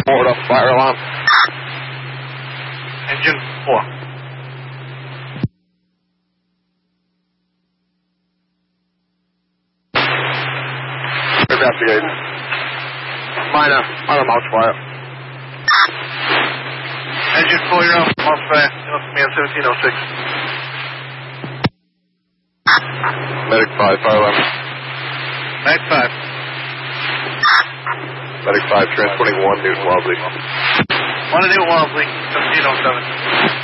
Florida, fire alarm. Engine 4. Investigating. Minor mouth fire. Engine 4, you're off. Mouth fire. Man 1706. Medic 5, fire alarm. Medic 5. Medic 5, transporting 1 Newton Wobbly. 1 Newton Wobbly, 1707.